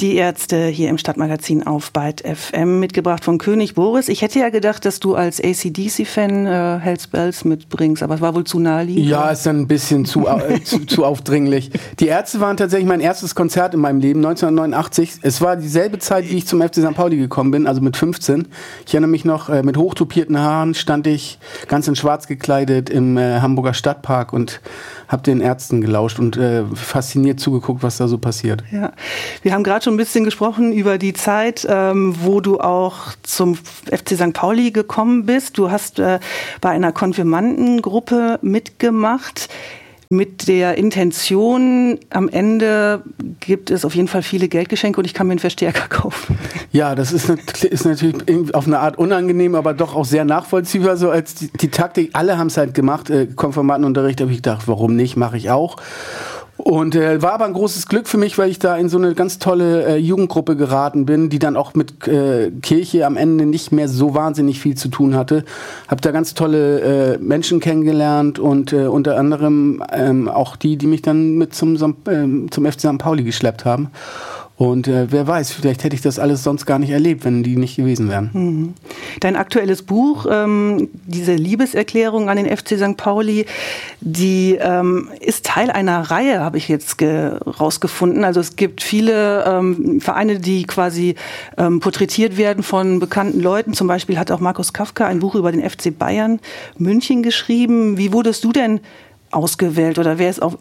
Die Ärzte hier im Stadtmagazin auf Byte FM, mitgebracht von König Boris. Ich hätte ja gedacht, dass du als AC/DC-Fan Hells Bells mitbringst, aber es war wohl zu naheliegend. Ja, ist dann ein bisschen zu aufdringlich. Die Ärzte waren tatsächlich mein erstes Konzert in meinem Leben, 1989. Es war dieselbe Zeit, wie ich zum FC St. Pauli gekommen bin, also mit 15. Ich erinnere mich noch, mit hochtopierten Haaren stand ich ganz in schwarz gekleidet im Hamburger Stadtpark und habe den Ärzten gelauscht und fasziniert zugeguckt, was da so passiert. Ja, wir haben gerade schon ein bisschen gesprochen über die Zeit, wo du auch zum FC St. Pauli gekommen bist. Du hast bei einer Konfirmandengruppe mitgemacht. Mit der Intention, am Ende gibt es auf jeden Fall viele Geldgeschenke und ich kann mir einen Verstärker kaufen. Ja, das ist natürlich auf eine Art unangenehm, aber doch auch sehr nachvollziehbar, so als die Taktik. Alle haben es halt gemacht, Konfirmandenunterricht, habe ich gedacht, warum nicht, mache ich auch. Und war aber ein großes Glück für mich, weil ich da in so eine ganz tolle Jugendgruppe geraten bin, die dann auch mit Kirche am Ende nicht mehr so wahnsinnig viel zu tun hatte. Habe da ganz tolle Menschen kennengelernt und unter anderem auch die mich dann mit zum FC St. Pauli geschleppt haben. Und wer weiß, vielleicht hätte ich das alles sonst gar nicht erlebt, wenn die nicht gewesen wären. Mhm. Dein aktuelles Buch, diese Liebeserklärung an den FC St. Pauli, die ist Teil einer Reihe, habe ich jetzt rausgefunden. Also es gibt viele Vereine, die quasi porträtiert werden von bekannten Leuten. Zum Beispiel hat auch Markus Kafka ein Buch über den FC Bayern München geschrieben. Wie wurdest du denn ausgewählt oder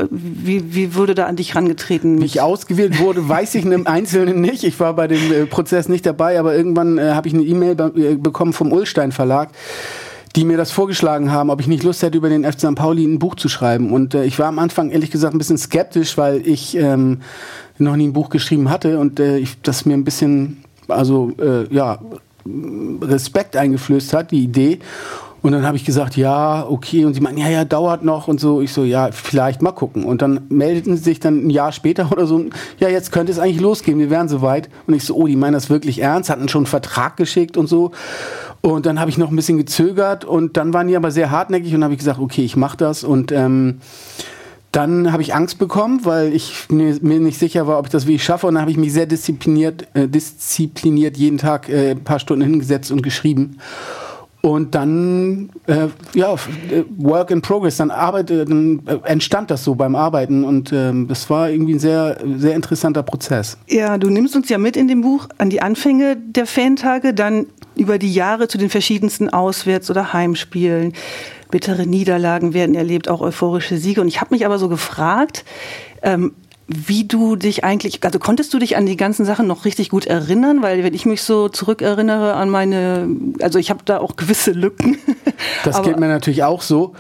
wie wurde da an dich herangetreten? Wie ich ausgewählt wurde, weiß ich im Einzelnen nicht. Ich war bei dem Prozess nicht dabei, aber irgendwann habe ich eine E-Mail bekommen vom Ullstein Verlag, die mir das vorgeschlagen haben, ob ich nicht Lust hätte, über den FC St. Pauli ein Buch zu schreiben. Und ich war am Anfang ehrlich gesagt ein bisschen skeptisch, weil ich noch nie ein Buch geschrieben hatte und das mir ein bisschen Respekt eingeflößt hat, die Idee. Und dann habe ich gesagt, ja, okay. Und sie meinten, ja, dauert noch und so. Ich so, ja, vielleicht mal gucken. Und dann meldeten sie sich dann ein Jahr später oder so, ja, jetzt könnte es eigentlich losgehen, wir wären soweit. Und ich so, oh, die meinen das wirklich ernst, hatten schon einen Vertrag geschickt und so. Und dann habe ich noch ein bisschen gezögert und dann waren die aber sehr hartnäckig und habe ich gesagt, okay, ich mache das. Und dann habe ich Angst bekommen, weil ich mir nicht sicher war, ob ich das wirklich schaffe. Und dann habe ich mich sehr diszipliniert jeden Tag ein paar Stunden hingesetzt und geschrieben. Und dann, Work in Progress, dann entstand das so beim Arbeiten und das war irgendwie ein sehr, sehr interessanter Prozess. Ja, du nimmst uns ja mit in dem Buch an die Anfänge der Fantage, dann über die Jahre zu den verschiedensten Auswärts- oder Heimspielen. Bittere Niederlagen werden erlebt, auch euphorische Siege. Und ich habe mich aber so gefragt, wie du dich eigentlich, also konntest du dich an die ganzen Sachen noch richtig gut erinnern? Weil wenn ich mich so zurückerinnere an also ich habe da auch gewisse Lücken. Das geht mir natürlich auch so.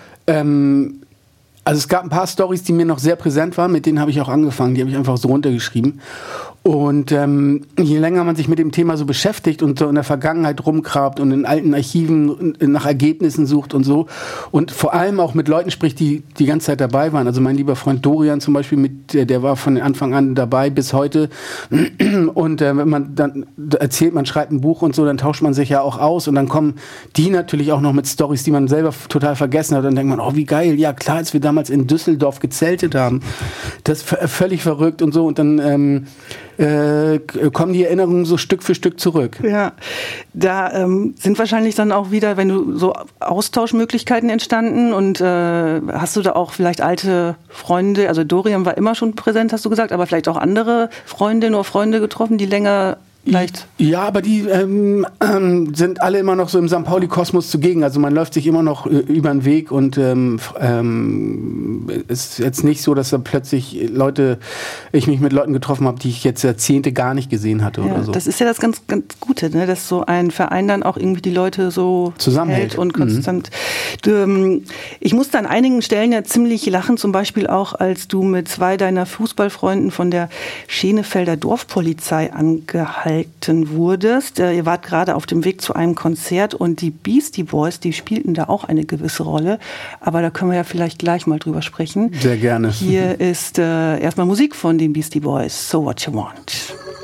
Also es gab ein paar Storys, die mir noch sehr präsent waren, mit denen habe ich auch angefangen, die habe ich einfach so runtergeschrieben. Und je länger man sich mit dem Thema so beschäftigt und so in der Vergangenheit rumkrabt und in alten Archiven nach Ergebnissen sucht und so und vor allem auch mit Leuten spricht, die die ganze Zeit dabei waren. Also mein lieber Freund Dorian zum Beispiel, der war von Anfang an dabei bis heute. Und wenn man dann erzählt, man schreibt ein Buch und so, dann tauscht man sich ja auch aus und dann kommen die natürlich auch noch mit Storys, die man selber total vergessen hat. Und dann denkt man, oh wie geil, ja klar, als wir damals in Düsseldorf gezeltet haben, das ist völlig verrückt und so und dann kommen die Erinnerungen so Stück für Stück zurück. Ja, da sind wahrscheinlich dann auch wieder, wenn du so Austauschmöglichkeiten entstanden und hast du da auch vielleicht alte Freunde, also Dorian war immer schon präsent, hast du gesagt, aber vielleicht auch andere Freundinnen oder Freunde getroffen, die länger vielleicht? Ja, aber die sind alle immer noch so im St. Pauli-Kosmos zugegen. Also man läuft sich immer noch über den Weg und ist jetzt nicht so, dass da plötzlich ich mich mit Leuten getroffen habe, die ich jetzt Jahrzehnte gar nicht gesehen hatte oder so. Das ist ja das ganz, ganz Gute, ne? Dass so ein Verein dann auch irgendwie die Leute so zusammenhält und konstant. Ich musste an einigen Stellen ja ziemlich lachen, zum Beispiel auch, als du mit 2 deiner Fußballfreunden von der Schenefelder Dorfpolizei angehalten wurdest. Ihr wart gerade auf dem Weg zu einem Konzert und die Beastie Boys, die spielten da auch eine gewisse Rolle. Aber da können wir ja vielleicht gleich mal drüber sprechen. Sehr gerne. Hier ist erstmal Musik von den Beastie Boys. So What You Want.